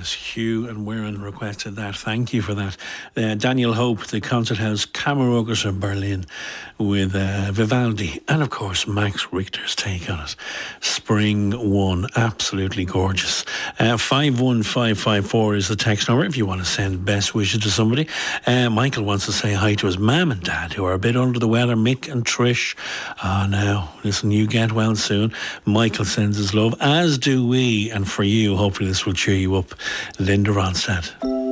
goodness, Hugh and Wirren requested that. Thank you for that. Daniel Hope, the Concert House Kammer Orchestra in Berlin with Vivaldi, and of course Max Richter's take on it. Spring One, absolutely gorgeous. 51554 is the text number if you want to send best wishes to somebody. Michael wants to say hi to his mum and dad who are a bit under the weather, Mick and Trish. Now, listen, you get well soon. Michael sends his love, as do we, and for you, hopefully this will cheer you up. Linda Ronstadt.